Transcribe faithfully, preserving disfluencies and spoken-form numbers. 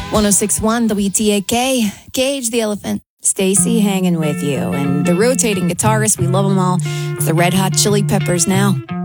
ten sixty-one W T A K, Cage the Elephant, Stacy hanging with you. And the rotating guitarists, we love them all. It's the Red Hot Chili Peppers now.